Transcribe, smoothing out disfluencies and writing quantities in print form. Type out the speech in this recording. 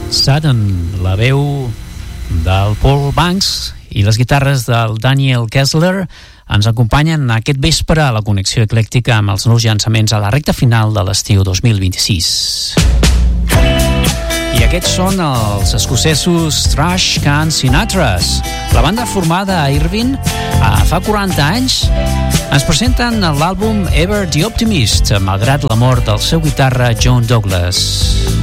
Sudden, la veu del Paul Banks i les guitarres del Daniel Kessler ens acompanyen aquest vespre a la connexió eclèctica amb els nous llançaments a la recta final de l'estiu 2026. I aquests són els escocesos Thrash Can Sinatras. La banda formada a Irvine fa 40 anys ens presenten l'àlbum Ever the Optimist, malgrat la mort del seu guitarra John Douglas.